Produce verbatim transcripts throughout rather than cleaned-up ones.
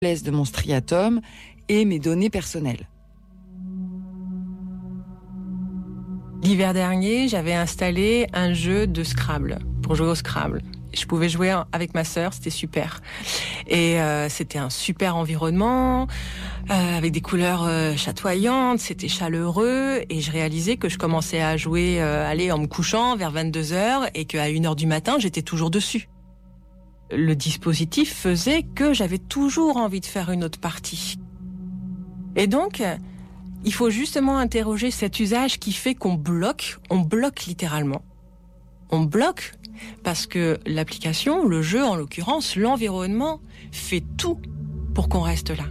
de mon striatum et mes données personnelles. L'hiver dernier, j'avais installé un jeu de Scrabble, pour jouer au Scrabble. Je pouvais jouer avec ma sœur, c'était super. Et euh, c'était un super environnement, euh, avec des couleurs euh, chatoyantes, c'était chaleureux. Et je réalisais que je commençais à jouer euh, aller en me couchant vers vingt-deux heures et qu'à une heure du matin, j'étais toujours dessus. Le dispositif faisait que j'avais toujours envie de faire une autre partie. Et donc, il faut justement interroger cet usage qui fait qu'on bloque, on bloque littéralement. On bloque parce que l'application, le jeu en l'occurrence, l'environnement, fait tout pour qu'on reste là.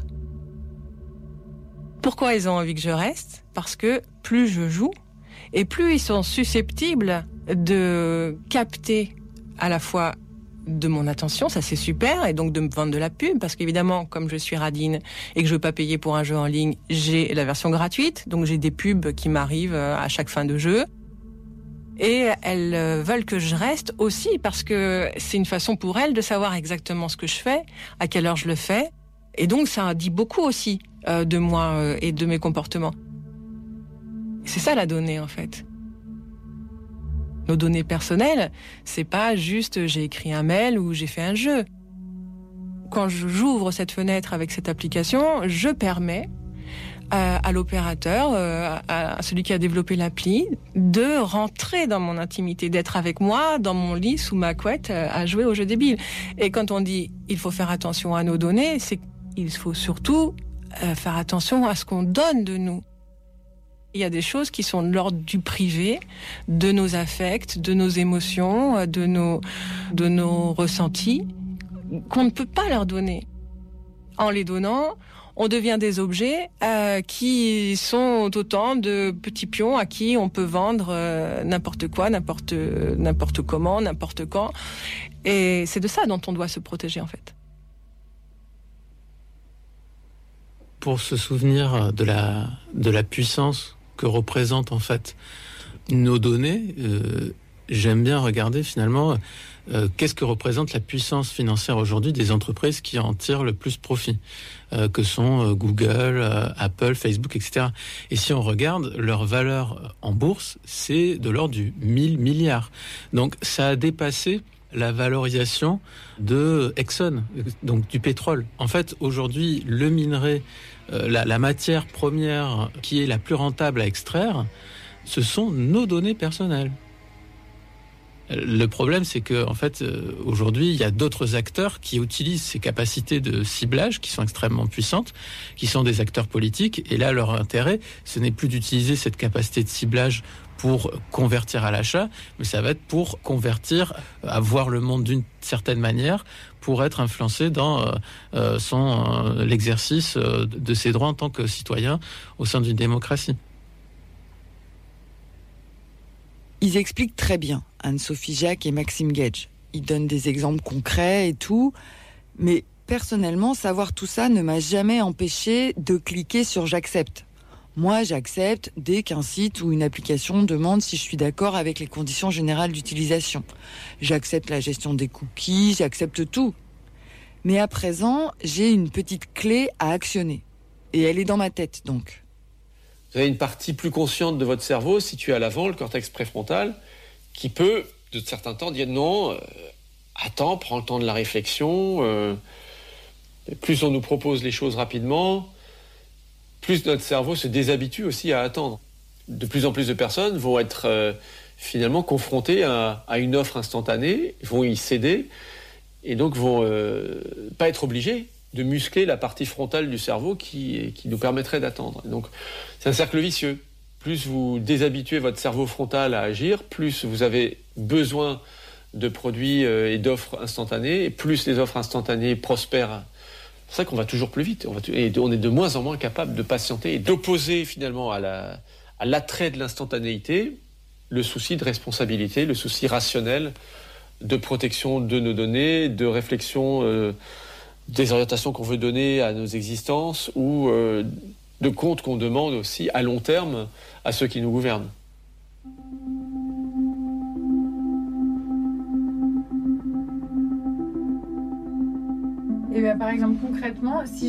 Pourquoi ils ont envie que je reste ? Parce que plus je joue, et plus ils sont susceptibles de capter à la fois de mon attention, ça c'est super, et donc de me vendre de la pub, parce qu'évidemment, comme je suis radine et que je veux pas payer pour un jeu en ligne, j'ai la version gratuite, donc j'ai des pubs qui m'arrivent à chaque fin de jeu. Et elles veulent que je reste aussi parce que c'est une façon pour elles de savoir exactement ce que je fais, à quelle heure je le fais. Et donc ça dit beaucoup aussi euh, de moi euh, et de mes comportements. C'est ça la donnée en fait. Nos données personnelles, c'est pas juste j'ai écrit un mail ou j'ai fait un jeu. Quand j'ouvre cette fenêtre avec cette application, je permets à, à l'opérateur, à, à celui qui a développé l'appli, de rentrer dans mon intimité, d'être avec moi dans mon lit sous ma couette à jouer aux jeux débiles. Et quand on dit il faut faire attention à nos données, c'est qu'il faut surtout faire attention à ce qu'on donne de nous. Il y a des choses qui sont de l'ordre du privé, de nos affects, de nos émotions, de nos, de nos ressentis, qu'on ne peut pas leur donner. En les donnant, on devient des objets euh, qui sont autant de petits pions à qui on peut vendre euh, n'importe quoi, n'importe, n'importe comment, n'importe quand. Et c'est de ça dont on doit se protéger en fait. Pour se souvenir de la, de la puissance que représentent en fait nos données, euh, j'aime bien regarder finalement euh, qu'est-ce que représente la puissance financière aujourd'hui des entreprises qui en tirent le plus profit, euh, que sont euh, Google, euh, Apple, Facebook, et cetera. Et si on regarde leur valeur en bourse, c'est de l'ordre du mille milliards. Donc ça a dépassé la valorisation de Exxon, donc du pétrole. En fait, aujourd'hui, le minerai, euh, la, la matière première qui est la plus rentable à extraire, ce sont nos données personnelles. Le problème, c'est que, en fait, euh, aujourd'hui, il y a d'autres acteurs qui utilisent ces capacités de ciblage qui sont extrêmement puissantes, qui sont des acteurs politiques. Et là, leur intérêt, ce n'est plus d'utiliser cette capacité de ciblage pour convertir à l'achat, mais ça va être pour convertir, à voir le monde d'une certaine manière, pour être influencé dans euh, son, euh, l'exercice de ses droits en tant que citoyen au sein d'une démocratie. Ils expliquent très bien, Anne-Sophie Jacques et Maxime Gage. Ils donnent des exemples concrets et tout, mais personnellement, savoir tout ça ne m'a jamais empêché de cliquer sur « j'accepte ». Moi, j'accepte dès qu'un site ou une application demande si je suis d'accord avec les conditions générales d'utilisation. J'accepte la gestion des cookies, j'accepte tout. Mais à présent, j'ai une petite clé à actionner. Et elle est dans ma tête, donc. Vous avez une partie plus consciente de votre cerveau, située à l'avant, le cortex préfrontal, qui peut, de certains temps, dire non, euh, attends, prends le temps de la réflexion. Euh, plus on nous propose les choses rapidement, plus notre cerveau se déshabitue aussi à attendre. De plus en plus de personnes vont être euh, finalement confrontées à, à une offre instantanée, vont y céder, et donc vont euh, pas être obligées de muscler la partie frontale du cerveau qui, qui nous permettrait d'attendre. Donc, c'est un cercle vicieux. Plus vous déshabituez votre cerveau frontal à agir, plus vous avez besoin de produits et d'offres instantanées, et plus les offres instantanées prospèrent. C'est pour ça qu'on va toujours plus vite. On va, et on est de moins en moins capable de patienter et d'opposer finalement à, la, à l'attrait de l'instantanéité le souci de responsabilité, le souci rationnel de protection de nos données, de réflexion euh, des orientations qu'on veut donner à nos existences ou euh, de comptes qu'on demande aussi à long terme à ceux qui nous gouvernent. Et bien, par exemple, concrètement, si